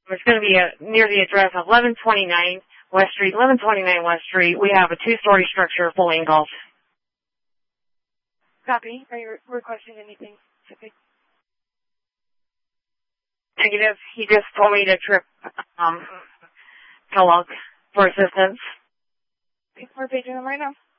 It's going to be near the address of 1129 West Street. 1129 West Street. We have a two-story structure fully engulfed. Copy. Are you requesting anything specific? Negative. He just told me to trip Kellogg for assistance. Okay, we're paging them right now.